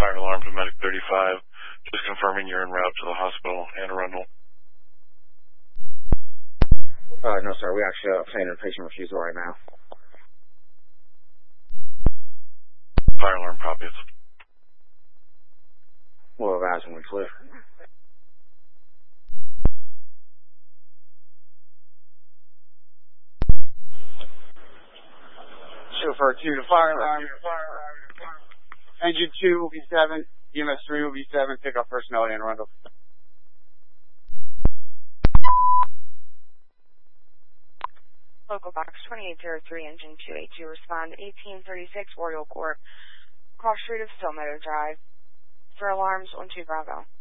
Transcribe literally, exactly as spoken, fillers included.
Fire alarm to Medic thirty-five. Just confirming you're en route to the hospital, Anne Arundel. Uh, no, sir. We actually uh, obtained a patient refusal right now. Fire alarm copies. We'll advise when we clear. Chauffeur two to fire alarm. Engine two will be seven. E M S three will be seven. Pick up personnel at Anne Arundel. Local box twenty-eight oh three, engine two eighty-two, respond eighteen thirty-six Oriole Court, cross street of Stillmeadow Drive. For alarms, one two Bravo.